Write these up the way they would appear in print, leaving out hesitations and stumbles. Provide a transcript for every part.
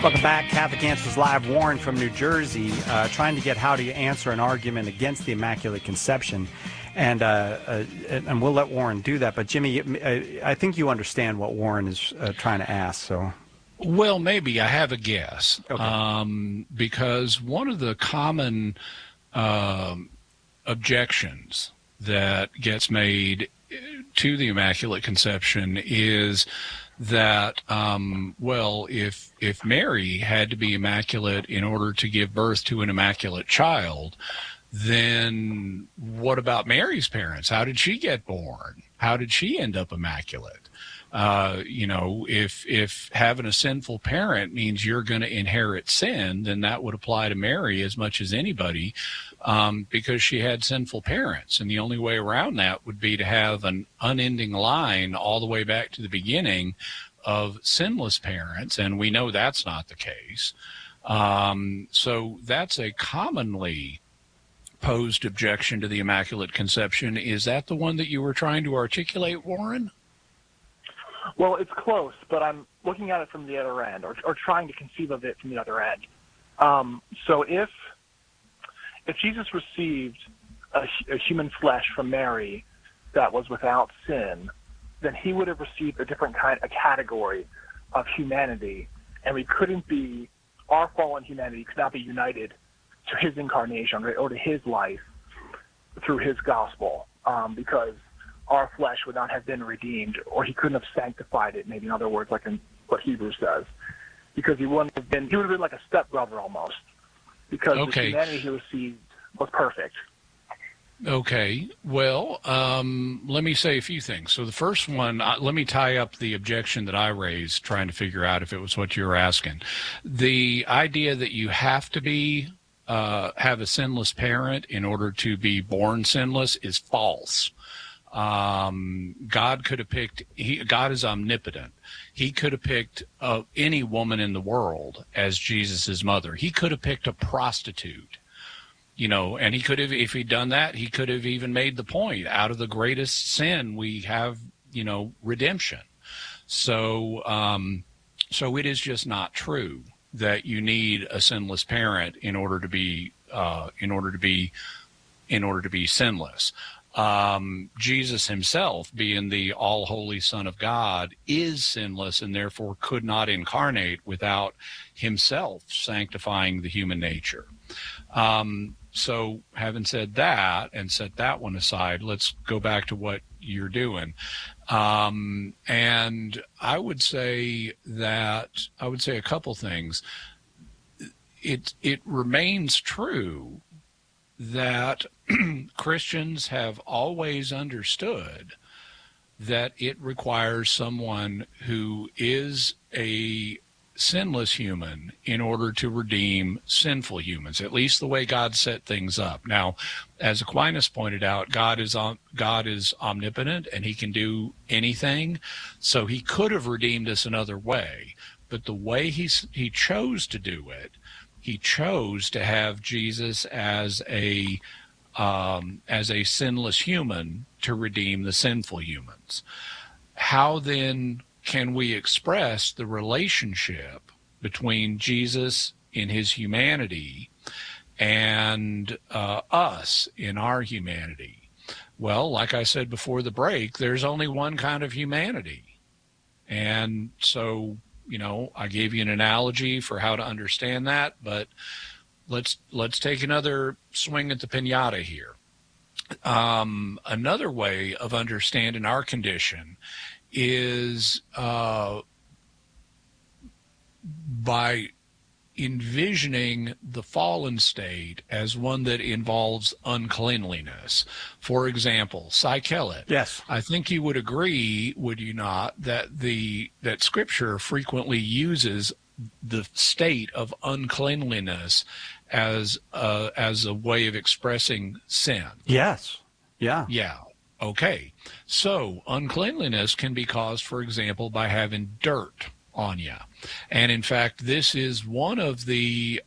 Welcome back. Catholic Answers Live. Warren from New Jersey, trying to get how do you answer an argument against the Immaculate Conception. And we'll let Warren do that. But, Jimmy, I think you understand what Warren is trying to ask. So, well, maybe I have a guess. Okay. Because one of the common objections that gets made to the Immaculate Conception is that, well, if Mary had to be immaculate in order to give birth to an immaculate child, then what about Mary's parents? How did she get born? How did she end up immaculate? If having a sinful parent means you're going to inherit sin, then that would apply to Mary as much as anybody, because she had sinful parents. And the only way around that would be to have an unending line all the way back to the beginning of sinless parents. And we know that's not the case. So that's a commonly posed objection to the Immaculate Conception. Is that the one that you were trying to articulate, Warren? Well, it's close, but I'm looking at it from the other end, or trying to conceive of it from the other end. So if Jesus received a human flesh from Mary that was without sin, then he would have received a category of humanity, and our fallen humanity could not be united to his incarnation or to his life through his gospel, because our flesh would not have been redeemed, or he couldn't have sanctified it, maybe in other words, like in what Hebrews says, because he would have been like a stepbrother almost, because the humanity he received was perfect. Okay. Well, let me say a few things. So the first one, let me tie up the objection that I raised, trying to figure out if it was what you were asking. The idea that you have to have a sinless parent in order to be born sinless is false. God could have picked, God is omnipotent. He could have picked any woman in the world as Jesus's mother. He could have picked a prostitute, and he could have, if he'd done that, he could have even made the point, out of the greatest sin we have, redemption. So it is just not true that you need a sinless parent in order to be sinless. Jesus himself, being the all-holy Son of God, is sinless and therefore could not incarnate without himself sanctifying the human nature. So having said that and set that one aside, let's go back to what you're doing. And I would say a couple things. It remains true that Christians have always understood that it requires someone who is a sinless human in order to redeem sinful humans, at least the way God set things up. Now, as Aquinas pointed out, God is omnipotent and he can do anything, so he could have redeemed us another way. But the way he chose to do it, he chose to have Jesus as a sinless human to redeem the sinful humans. How then can we express the relationship between Jesus in his humanity and us in our humanity? Well, like I said before the break, there's only one kind of humanity. And so, I gave you an analogy for how to understand that, but let's take another swing at the piñata here. Another way of understanding our condition is by envisioning the fallen state as one that involves uncleanliness. For example, Psychelet. Yes. I think you would agree, would you not, that that Scripture frequently uses the state of uncleanliness as a way of expressing sin. Yes. Yeah. Yeah. Okay. So uncleanliness can be caused, for example, by having dirt on you. And in fact, this is one of the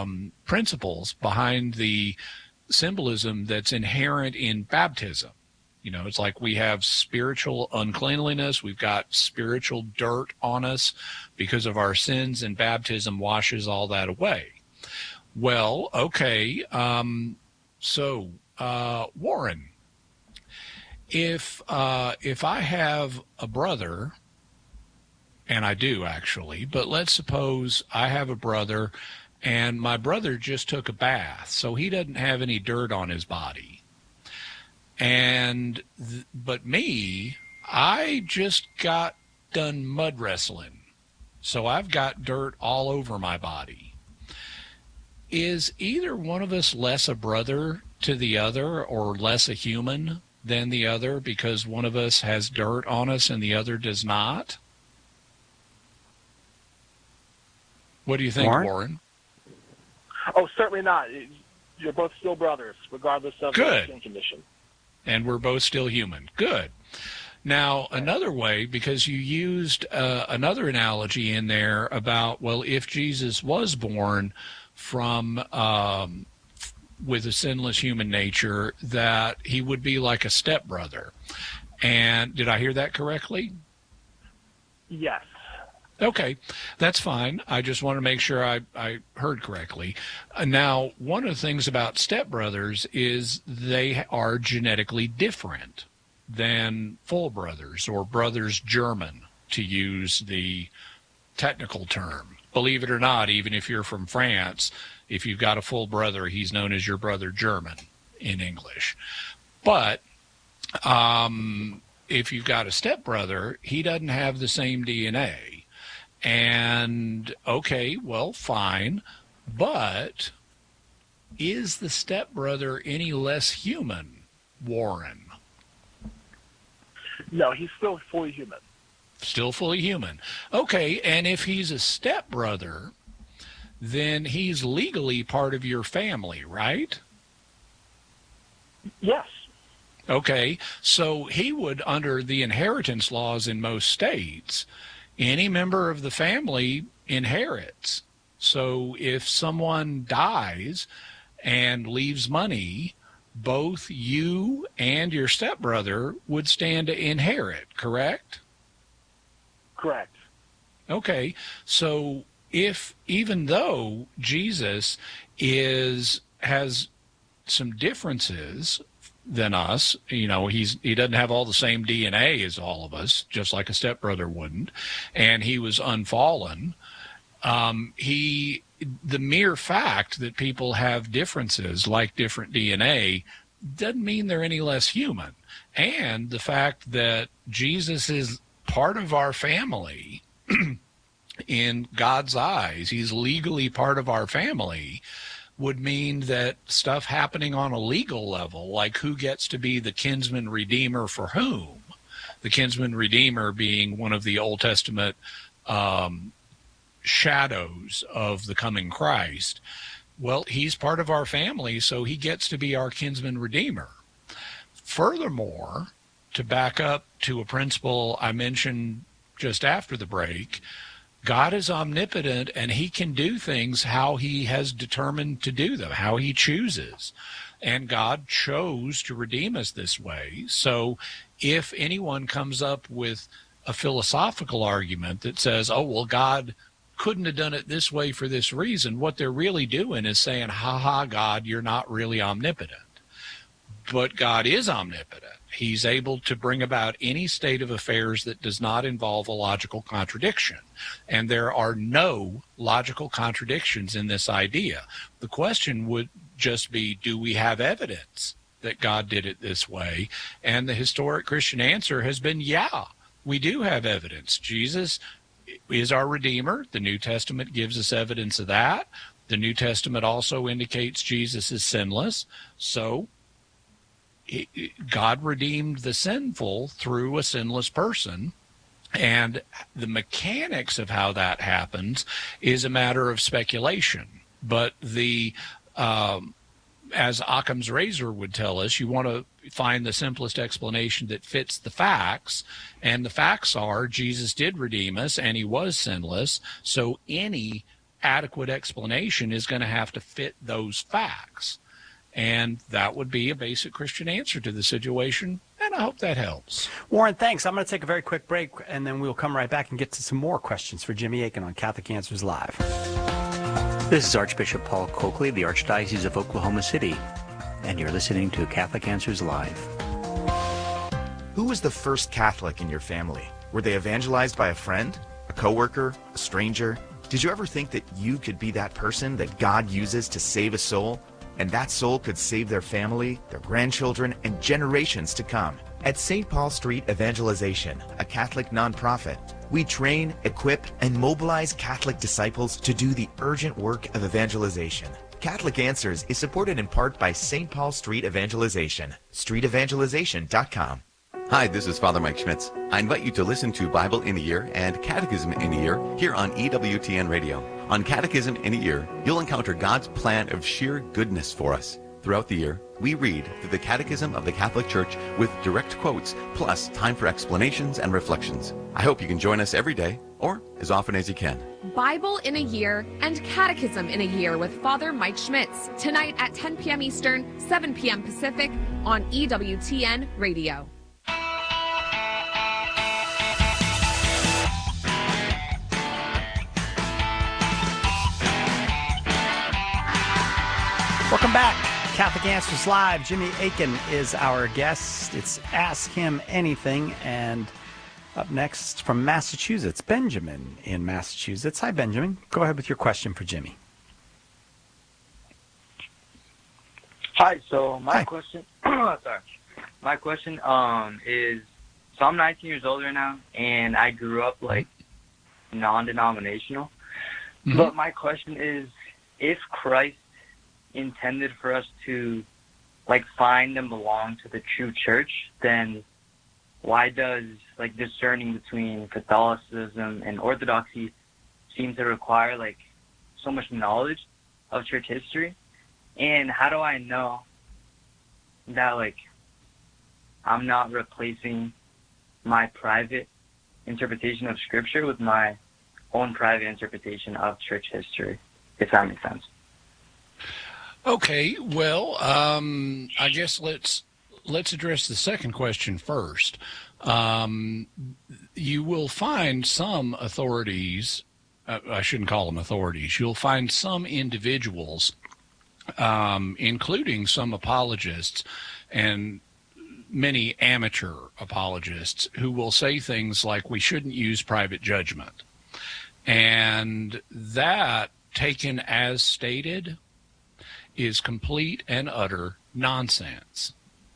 principles behind the symbolism that's inherent in baptism. You know, it's like we have spiritual uncleanliness. We've got spiritual dirt on us because of our sins, and baptism washes all that away. Well, okay. Warren, if I have a brother, and I do actually, but let's suppose I have a brother and my brother just took a bath, so he doesn't have any dirt on his body. But me, I just got done mud wrestling, so I've got dirt all over my body. Is either one of us less a brother to the other or less a human than the other because one of us has dirt on us and the other does not? What do you think, Warren? Oh, certainly not. You're both still brothers, regardless of the skin condition. And we're both still human. Good. Now, another way, because you used another analogy in there about, well, if Jesus was born from with a sinless human nature, that he would be like a stepbrother. And did I hear that correctly? Yes. Okay, that's fine. I just want to make sure I heard correctly. Now, one of the things about stepbrothers is they are genetically different than full brothers or brothers German, to use the technical term. Believe it or not, even if you're from France, if you've got a full brother, he's known as your brother German in English. But if you've got a stepbrother, he doesn't have the same DNA. And, okay, well, fine, but is the stepbrother any less human, Warren? No, he's still fully human. Still fully human. Okay, and if he's a stepbrother, then he's legally part of your family, right? Yes. Okay, so he would, under the inheritance laws in most states, any member of the family inherits. So if someone dies and leaves money, both you and your stepbrother would stand to inherit, correct? Correct. Okay, so even though Jesus has some differences than us, you know, he doesn't have all the same DNA as all of us, just like a stepbrother wouldn't, and he was unfallen. The mere fact that people have differences, like different DNA, doesn't mean they're any less human. And the fact that Jesus is part of our family in God's eyes, he's legally part of our family, would mean that stuff happening on a legal level, like who gets to be the kinsman redeemer for whom, the kinsman redeemer being one of the Old Testament shadows of the coming Christ. Well, he's part of our family, so he gets to be our kinsman redeemer. Furthermore, to back up to a principle I mentioned just after the break, God is omnipotent, and he can do things how he has determined to do them, how he chooses. And God chose to redeem us this way. So if anyone comes up with a philosophical argument that says, oh, well, God couldn't have done it this way for this reason, what they're really doing is saying, ha, God, you're not really omnipotent. But God is omnipotent. He's able to bring about any state of affairs that does not involve a logical contradiction. And there are no logical contradictions in this idea. The question would just be, do we have evidence that God did it this way? And the historic Christian answer has been, yeah, we do have evidence. Jesus is our Redeemer. The New Testament gives us evidence of that. The New Testament also indicates Jesus is sinless. So God redeemed the sinful through a sinless person, and the mechanics of how that happens is a matter of speculation. But as Occam's razor would tell us, you want to find the simplest explanation that fits the facts, and the facts are Jesus did redeem us, and he was sinless, so any adequate explanation is going to have to fit those facts. And that would be a basic Christian answer to the situation. And I hope that helps. Warren, thanks. I'm going to take a very quick break, and then we'll come right back and get to some more questions for Jimmy Akin on Catholic Answers Live. This is Archbishop Paul Coakley, the Archdiocese of Oklahoma City, and you're listening to Catholic Answers Live. Who was the first Catholic in your family? Were they evangelized by a friend, a coworker, a stranger? Did you ever think that you could be that person that God uses to save a soul? And that soul could save their family, their grandchildren, and generations to come. At St. Paul Street Evangelization, a Catholic nonprofit, we train, equip, and mobilize Catholic disciples to do the urgent work of evangelization. Catholic Answers is supported in part by St. Paul Street Evangelization, streetevangelization.com. Hi, this is Father Mike Schmitz. I invite you to listen to Bible in a Year and Catechism in a Year here on EWTN Radio. On Catechism in a Year, you'll encounter God's plan of sheer goodness for us. Throughout the year, we read through the Catechism of the Catholic Church with direct quotes, plus time for explanations and reflections. I hope you can join us every day, or as often as you can. Bible in a Year and Catechism in a Year with Father Mike Schmitz, tonight at 10 p.m. Eastern, 7 p.m. Pacific on EWTN Radio. Welcome back. Catholic Answers Live. Jimmy Akin is our guest. It's Ask Him Anything. And up next from Massachusetts, Benjamin in Massachusetts. Hi, Benjamin. Go ahead with your question for Jimmy. Hi. So my question, my question is, so I'm 19 years old right now, and I grew up like non-denominational. Mm-hmm. But my question is, if Christ intended for us to like find and belong to the true church, then why does like discerning between Catholicism and Orthodoxy seem to require like so much knowledge of church history? And how do I know that like I'm not replacing my private interpretation of Scripture with my own private interpretation of church history, if that makes sense? Okay, well, I guess let's address the second question first. You will find some authorities, I shouldn't call them authorities, you'll find some individuals, including some apologists and many amateur apologists, who will say things like we shouldn't use private judgment. And that, taken as stated, is complete and utter nonsense.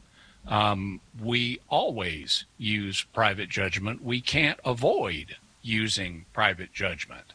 We always use private judgment. We can't avoid using private judgment.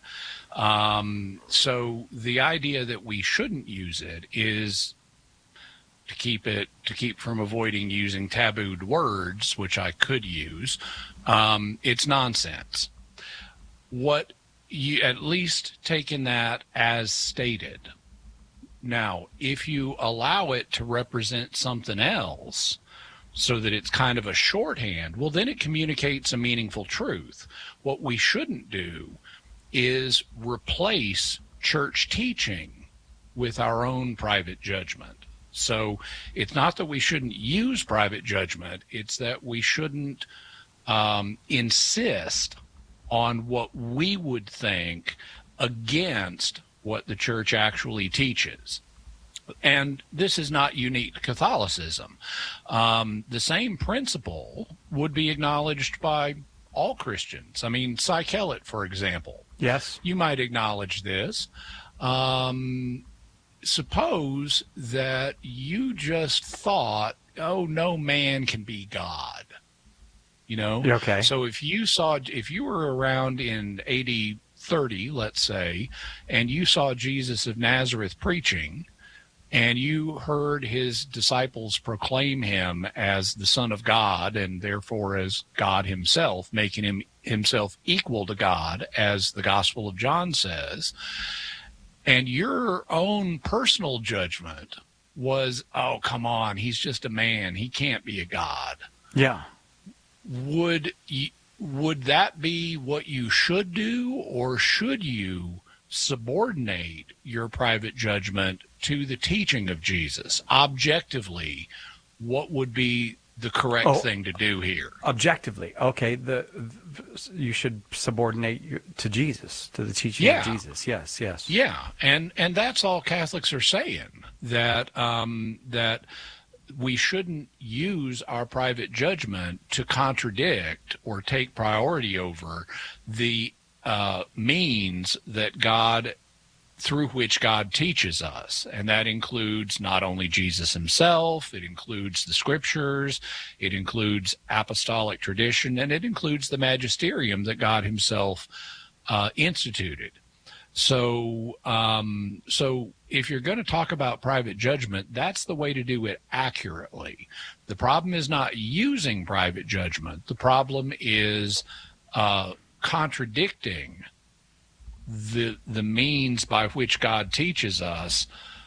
So the idea that we shouldn't use it is to keep from avoiding using tabooed words, which I could use. It's nonsense. What you, at least taking that as stated. Now, if you allow it to represent something else so that it's kind of a shorthand, well, then it communicates a meaningful truth. What we shouldn't do is replace church teaching with our own private judgment. So it's not that we shouldn't use private judgment, it's that we shouldn't insist on what we would think against what the church actually teaches. And this is not unique to Catholicism. The same principle would be acknowledged by all Christians. I mean, Cy Kellett, for example. Yes. You might acknowledge this. Suppose that you just thought, oh, no man can be God. You know? Okay. So if you were around in AD 30, let's say, and you saw Jesus of Nazareth preaching, and you heard his disciples proclaim him as the Son of God, and therefore as God himself, making him himself equal to God, as the Gospel of John says, and your own personal judgment was, oh, come on, he's just a man, he can't be a God. Yeah. Would that be what you should do, or should you subordinate your private judgment to the teaching of Jesus? Objectively, what would be the correct thing to do here. Objectively, okay, you should subordinate to Jesus, to the teaching of Jesus. Yes. Yeah, and that's all Catholics are saying, that that we shouldn't use our private judgment to contradict or take priority over the means that through which God teaches us. And that includes not only Jesus himself, it includes the scriptures, it includes apostolic tradition, and it includes the magisterium that God himself instituted. So if you're going to talk about private judgment, that's the way to do it accurately. The problem is not using private judgment. The problem is contradicting the means by which God teaches us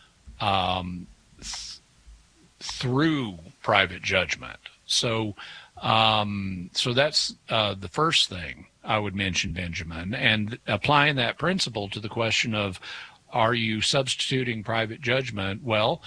through private judgment. So that's the first thing I would mention, Benjamin, and applying that principle to the question of, are you substituting private judgment? Well,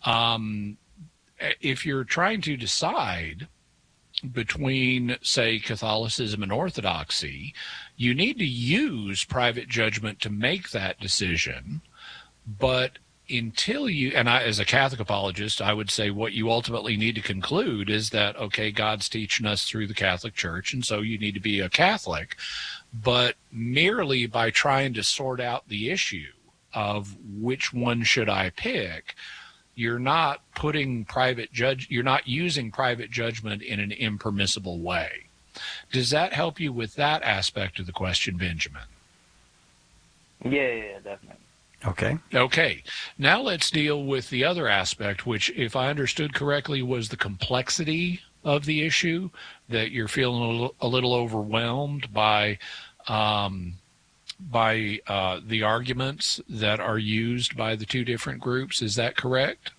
if you're trying to decide between, say, Catholicism and Orthodoxy, you need to use private judgment to make that decision. But until you, and I, as a Catholic apologist, I would say what you ultimately need to conclude is that, okay, God's teaching us through the Catholic Church, and so you need to be a Catholic. But merely by trying to sort out the issue of which one should I pick, you're not using private judgment in an impermissible way. Does that help you with that aspect of the question, Benjamin? Yeah, definitely. Okay. Now let's deal with the other aspect, which, if I understood correctly, was the complexity of the issue, that you're feeling a little overwhelmed by the arguments that are used by the two different groups. Is that correct?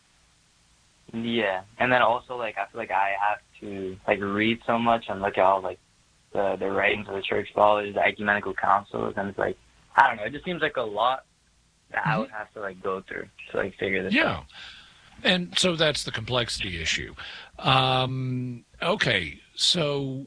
Yeah, and then also, like, I feel like I have to, like, read so much and look at all, like, the writings of the church fathers, the ecumenical councils, and it's like, I don't know, it just seems like a lot that I would have to, like, go through to, like, figure this out. Yeah, and so that's the complexity issue. Okay, so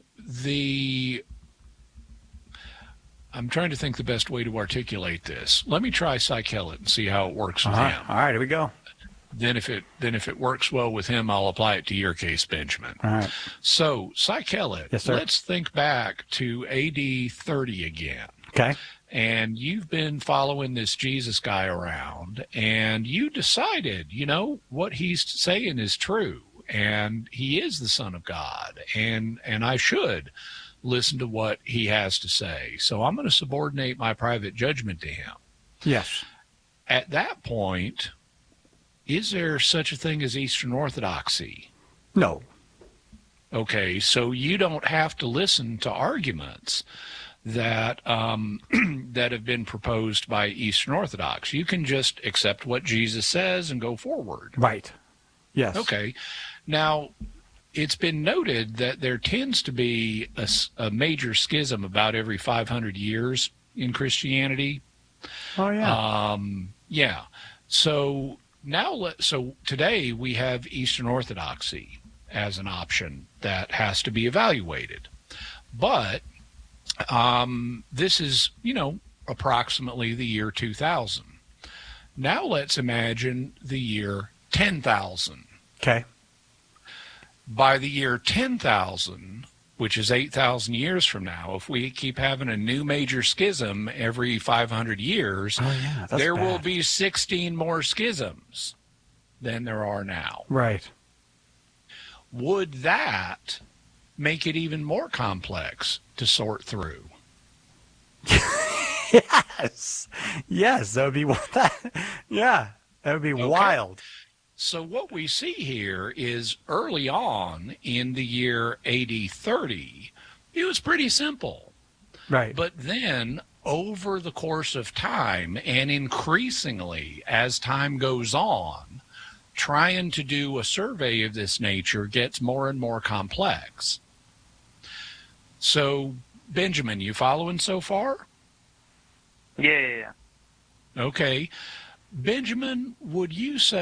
I'm trying to think the best way to articulate this. Let me try Cy Kellett and see how it works with him. All right, here we go. Then if it works well with him, I'll apply it to your case, Benjamin. All right. So, Cy Kellett, yes, sir. Let's think back to AD 30 again. Okay. And you've been following this Jesus guy around, and you decided, what he's saying is true, and he is the Son of God, and I should listen to what he has to say. So I'm going to subordinate my private judgment to him. Yes. At that point, is there such a thing as Eastern Orthodoxy? No. Okay, so you don't have to listen to arguments that that have been proposed by Eastern Orthodox. You can just accept what Jesus says and go forward. Right. Yes. Okay. Now, it's been noted that there tends to be a major schism about every 500 years in Christianity. Oh, yeah. Yeah. So today we have Eastern Orthodoxy as an option that has to be evaluated. But this is, approximately the year 2000. Now let's imagine the year 10,000. Okay. By the year 10,000, which is 8,000 years from now, if we keep having a new major schism every 500 years, there will be 16 more schisms than there are now. Right. Would that make it even more complex to sort through? Yes. That would be that would be wild. So what we see here is early on in the year AD 30, it was pretty simple. Right. But then over the course of time, and increasingly as time goes on, trying to do a survey of this nature gets more and more complex. So, Benjamin, you following so far? Yeah. Okay. Benjamin, would you say